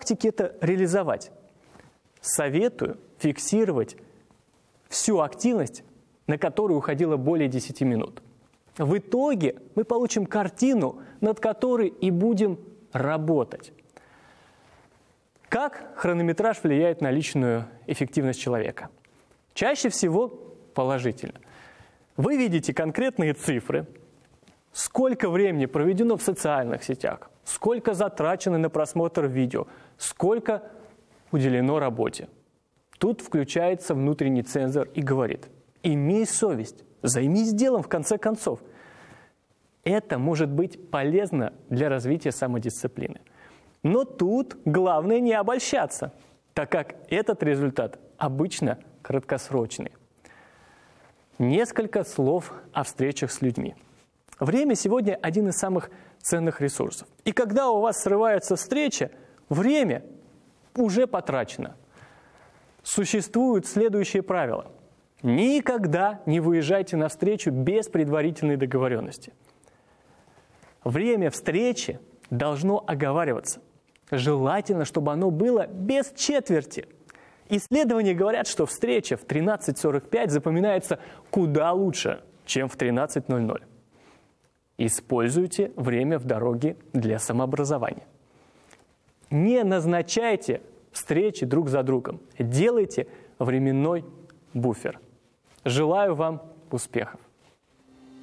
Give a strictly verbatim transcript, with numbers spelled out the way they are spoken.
практике это реализовать? Советую фиксировать всю активность, на которую уходило более десяти минут. В итоге мы получим картину, над которой и будем работать. Как хронометраж влияет на личную эффективность человека? Чаще всего положительно. Вы видите конкретные цифры, сколько времени проведено в социальных сетях, сколько затрачено на просмотр видео, сколько уделено работе. Тут включается внутренний цензор и говорит: имей совесть, займись делом в конце концов. Это может быть полезно для развития самодисциплины. Но тут главное не обольщаться, так как этот результат обычно краткосрочный. Несколько слов о встречах с людьми. Время сегодня один из самых ценных ресурсов. И когда у вас срывается встреча, время уже потрачено. Существуют следующие правила. Никогда не выезжайте на встречу без предварительной договоренности. Время встречи должно оговариваться. Желательно, чтобы оно было без четверти. Исследования говорят, что встреча в тринадцать сорок пять запоминается куда лучше, чем в тринадцать ноль ноль. Используйте время в дороге для самообразования. Не назначайте встречи друг за другом. Делайте временной буфер. Желаю вам успехов!